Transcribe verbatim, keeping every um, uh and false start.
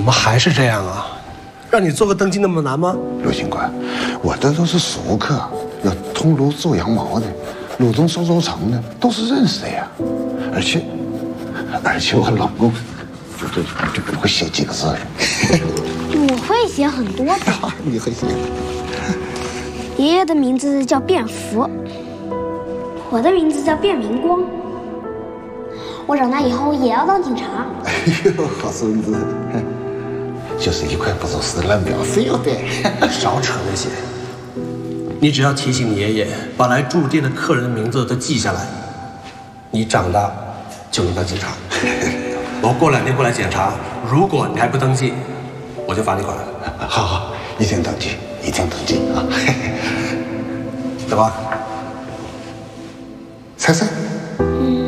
么还是这样啊？让你做个登记那么难吗？ 陆警官，我这都是熟客，要通炉做羊毛的，鲁中收收成的，都是认识的呀。而且，而且我老公就就就不会写几个字。 我会写很多的。 你会写？ 爷爷的名字叫卞福，我的名字叫卞明光。我长大以后也要当警察。 哎呦，好孙子，就是一块不走时的烂表，非要带。 少扯那些，你只要提醒你爷爷把来住店的客人的名字都记下来，你长大就能当警察。我过两天过来检查，如果你还不登记，我就罚你款。 好好，一定登记，一定登记啊！ 怎么？ 猜猜？ 嗯。